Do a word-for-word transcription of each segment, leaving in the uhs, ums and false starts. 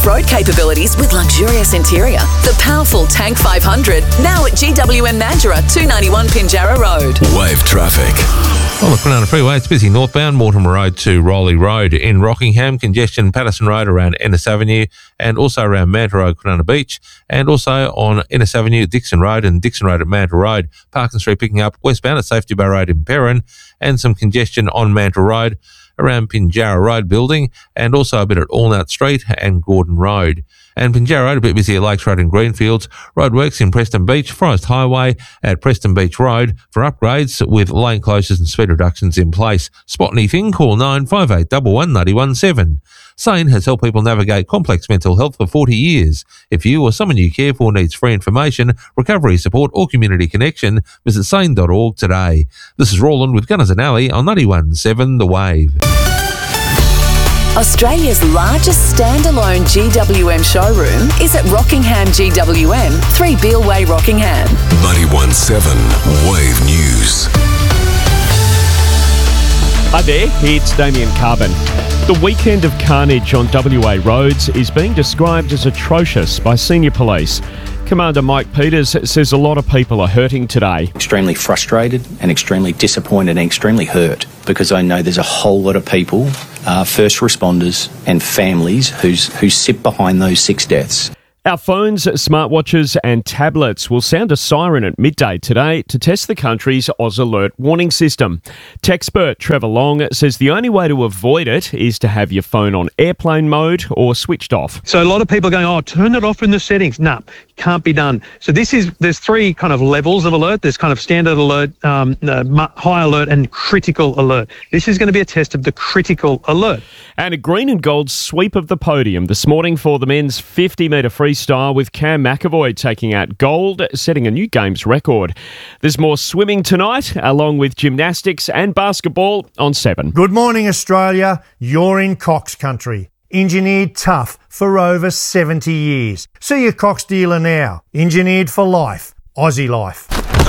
Road capabilities with luxurious interior. The powerful Tank five hundred, now at G W M Mandurah, two ninety-one Pinjarra Road. Wave traffic. On the Kwinana Freeway, it's busy northbound, Mortimer Road to Rowley Road. In Rockingham, congestion Patterson Road around Ennis Avenue and also around Manta Road, Kwinana Beach, and also on Ennis Avenue, Dixon Road and Dixon Road at Manta Road. Parkin Street picking up westbound at Safety Bar Road in Perrin, and some congestion on Manta Road around Pinjarra Road building, and also a bit at Allnut Street and Gordon Road. And Pinjarra Road a bit busy at Lakes Road and Greenfields. Roadworks in Preston Beach, Forest Highway at Preston Beach Road for upgrades with lane closures and speed reductions in place. Spot anything, call nine five eight one one nine one seven. SANE has helped people navigate complex mental health for forty years. If you or someone you care for needs free information, recovery support or community connection, visit sane dot org today. This is Roland with Gunners and Alley on ninety-one point seven The Wave. Australia's largest standalone G W M showroom is at Rockingham G W M, three Beale Way, Rockingham. ninety-one point seven Wave News. Hi there, it's Damien Carbon. The weekend of carnage on W A roads is being described as atrocious by senior police. Commander Mike Peters says a lot of people are hurting today. Extremely frustrated and extremely disappointed and extremely hurt because I know there's a whole lot of people, uh, first responders and families who's, who sit behind those six deaths. Our phones, smartwatches and tablets will sound a siren at midday today to test the country's Oz Alert warning system. Techspert Trevor Long says the only way to avoid it is to have your phone on airplane mode or switched off. So a lot of people are going, oh, turn it off in the settings. No, can't be done. So this is, there's three kind of levels of alert. There's kind of standard alert, um, uh, high alert and critical alert. This is going to be a test of the critical alert. And a green and gold sweep of the podium this morning for the men's fifty metre freestyle with Cam McAvoy taking out gold, setting a new games record. There's more swimming tonight, along with gymnastics and basketball on seven. Good morning, Australia. You're in Cox country. Engineered tough for over seventy years. See your Cox dealer now. Engineered for life. Aussie life.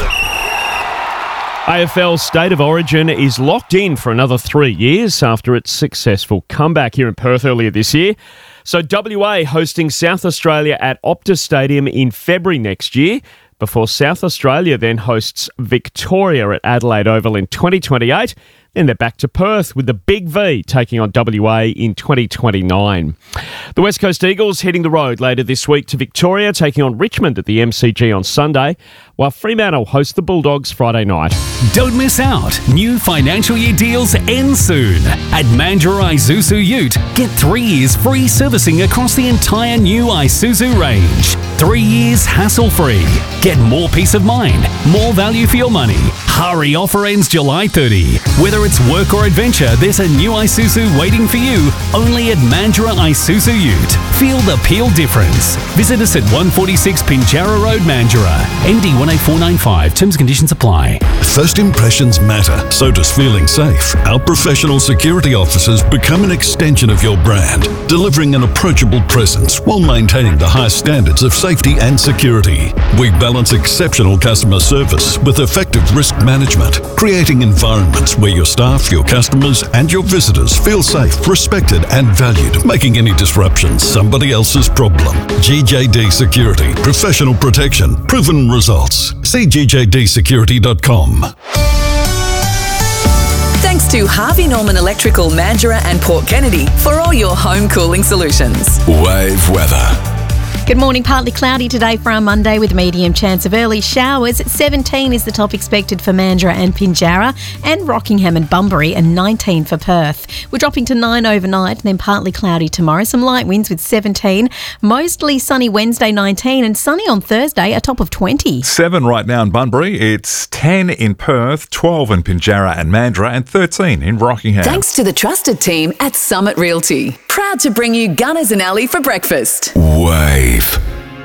A F L State of Origin is locked in for another three years after its successful comeback here in Perth earlier this year. So W A hosting South Australia at Optus Stadium in February next year, before South Australia then hosts Victoria at Adelaide Oval in twenty twenty-eight. Then they're back to Perth with the Big V taking on W A in twenty twenty-nine. The West Coast Eagles heading the road later this week to Victoria, taking on Richmond at the M C G on Sunday, while Fremantle host the Bulldogs Friday night. Don't miss out. New financial year deals end soon. At Mandurah Isuzu Ute, get three years free servicing across the entire new Isuzu range. Three years hassle-free. Get more peace of mind, more value for your money. Hurry, offer ends July thirtieth. Whether it's work or adventure, there's a new Isuzu waiting for you only at Mandurah Isuzu Ute. Feel the Peel difference. Visit us at one forty-six Pinjarra Road, Mandurah. M D one eight four nine five. Terms and conditions apply. First impressions matter, so does feeling safe. Our professional security officers become an extension of your brand, delivering an approachable presence while maintaining the highest standards of safety and security. We balance exceptional customer service with effective risk management, creating environments where your staff, your customers, and your visitors feel safe, respected, and valued, making any disruptions somebody else's problem. G J D Security. Professional protection. Proven results. See g j d security dot com. Thanks to Harvey Norman Electrical, Mandurah and Port Kennedy for all your home cooling solutions. Wave weather. Good morning. Partly cloudy today for our Monday with a medium chance of early showers. seventeen is the top expected for Mandurah and Pinjarra, and Rockingham and Bunbury, and nineteen for Perth. We're dropping to nine overnight and then partly cloudy tomorrow. Some light winds with seventeen. Mostly sunny Wednesday, nineteen, and sunny on Thursday, a top of twenty. seven right now in Bunbury. It's ten in Perth, twelve in Pinjarra and Mandurah, and thirteen in Rockingham. Thanks to the trusted team at Summit Realty. Proud to bring you Gunners and Alley for breakfast. Wave.